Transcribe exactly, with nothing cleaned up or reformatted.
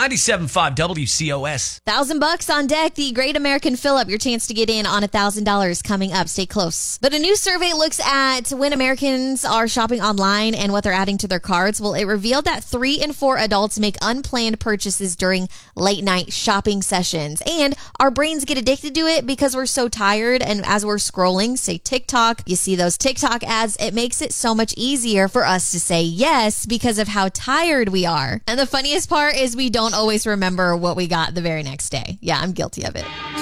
ninety-seven point five W C O S. Thousand bucks on deck. The Great American Fill-Up. Your chance to get in on a thousand dollars coming up. Stay close. But a new survey looks at when Americans are shopping online and what they're adding to their carts. Well, it revealed that three in four adults make unplanned purchases during late night shopping sessions. And our brains get addicted to it because we're so tired. And as we're scrolling, say TikTok, you see those TikTok ads. It makes it so much easier for us to say yes because of how tired we are. And the funniest part is we don't always remember what we got the very next day. Yeah, I'm guilty of it.